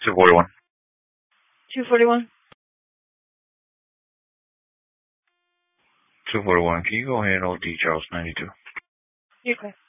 241. 241. 241, can you go handle D. Charles 92? Okay.